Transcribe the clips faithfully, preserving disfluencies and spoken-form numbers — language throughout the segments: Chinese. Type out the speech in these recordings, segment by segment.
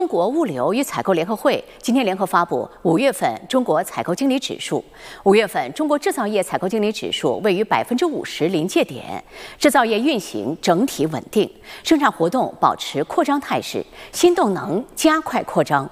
中国物流与采购联合会今天联合发布五月份中国采购经理指数。五月份中国制造业采购经理指数位于百分之五十临界点，制造业运行整体稳定，生产活动保持扩张态势，新动能加快扩张。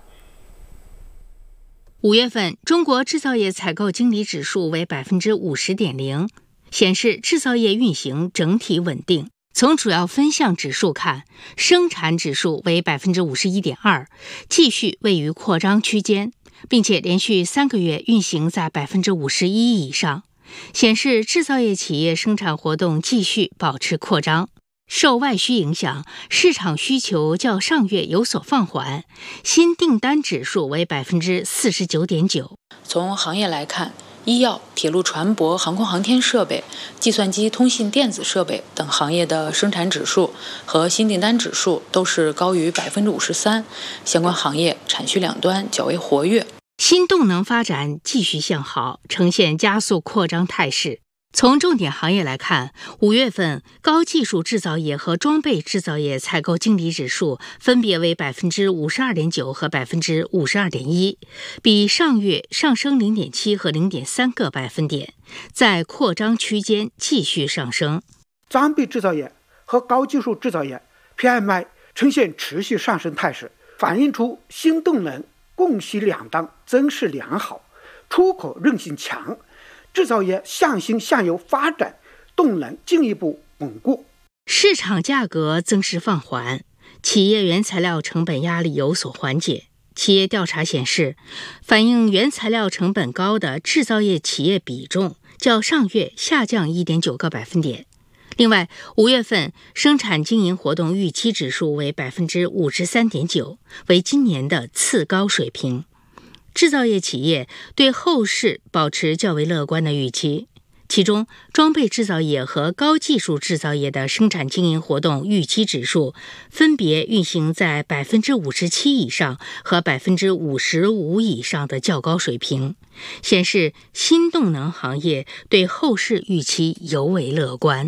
五月份中国制造业采购经理指数为百分之五十点零，显示制造业运行整体稳定。从主要分项指数看，生产指数为 百分之五十一点二， 继续位于扩张区间，并且连续三个月运行在 百分之五十一 以上，显示制造业企业生产活动继续保持扩张。受外需影响，市场需求较上月有所放缓，新订单指数为 百分之四十九点九。 从行业来看，医药、铁路船舶、航空航天设备、计算机、通信电子设备等行业的生产指数和新订单指数都是高于 百分之五十三， 相关行业产需两端较为活跃。 新动能发展继续向好，呈现加速扩张态势。从重点行业来看，五月份高技术制造业和装备制造业采购经理指数分别为 百分之五十二点九 和 百分之五十二点一， 比上月上升 零点七 和 零点三 个百分点，在扩张区间继续上升。 装备制造业和高技术制造业 P M I 呈现持续上升态势，反映出新动能供需两端增势良好，出口韧性强，制造业向新向优发展动能进一步稳固。 市场价格增势放缓，企业原材料成本压力有所缓解。企业调查显示，反映原材料成本高的制造业企业比重较上月下降 一点九 个百分点。另外，五月份生产经营活动预期指数为 百分之五十三点九， 为今年的次高水平。制造业企业对后市保持较为乐观的预期，其中装备制造业和高技术制造业的生产经营活动预期指数分别运行在 百分之五十七 以上和 百分之五十五 以上的较高水平，显示新动能行业对后市预期尤为乐观。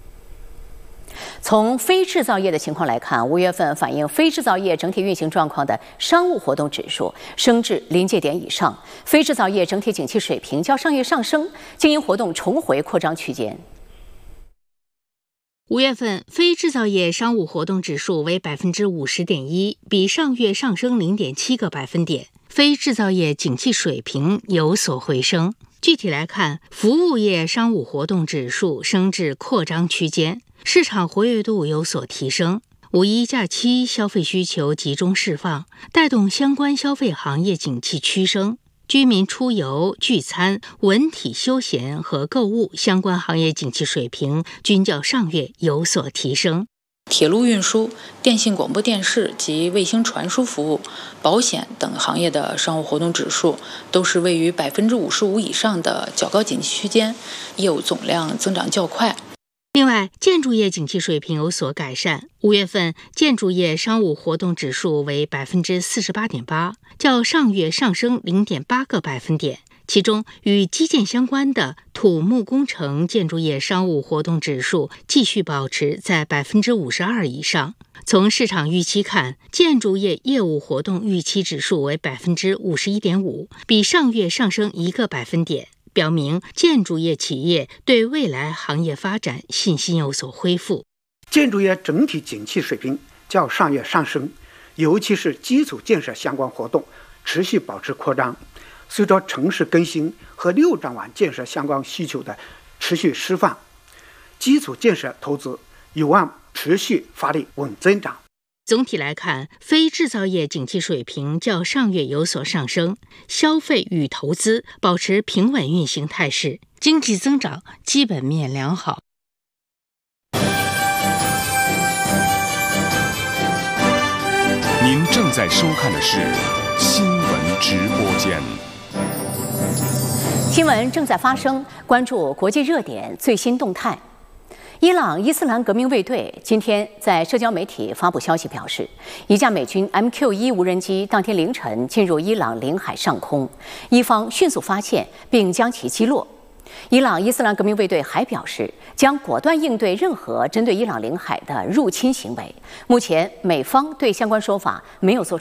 从非制造业的情况来看，五月份反映非制造业整体运行状况的商务活动指数升至临界点以上，非制造业整体景气水平较上月上升，经营活动重回扩张区间。 五月份非制造业商务活动指数为 百分之五十点一， 比上月上升 零点七 个百分点，非制造业景气水平有所回升。具体来看，服务业商务活动指数升至扩张区间，市场活跃度有所提升。五一假期消费需求集中释放，带动相关消费行业景气趋升。居民出游、聚餐、文体休闲和购物相关行业景气水平均较上月有所提升。 铁路运输、电信广播电视及卫星传输服务、保险等行业的商务活动指数都是位于 百分之五十五 以上的较高景气区间，业务总量增长较快。 另外，建筑业景气水平有所改善，五月份建筑业商务活动指数为 百分之四十八点八， 较上月上升 零点八 个百分点。其中与基建相关的土木工程建筑业商务活动指数继续保持在 百分之五十二 以上。从市场预期看，建筑业业务活动预期指数为 百分之五十一点五， 比上月上升一个百分点，表明建筑业企业对未来行业发展信心有所恢复。 建筑业整体景气水平较上月上升，尤其是基础建设相关活动持续保持扩张。随着城市更新和六张网建设相关需求的持续释放，基础建设投资有望持续发力稳增长。 总体来看，非制造业景气水平较上月有所上升，消费与投资保持平稳运行态势，经济增长基本面良好。 您正在收看的是新闻直播间。 新闻正在发生，关注国际热点最新动态。伊朗伊斯兰革命卫队今天在社交媒体发布消息表示，一架美军 M Q 一 无人机当天凌晨进入伊朗领海上空，伊方迅速发现并将其击落。伊朗伊斯兰革命卫队还表示，将果断应对任何针对伊朗领海的入侵行为。目前，美方对相关说法没有做出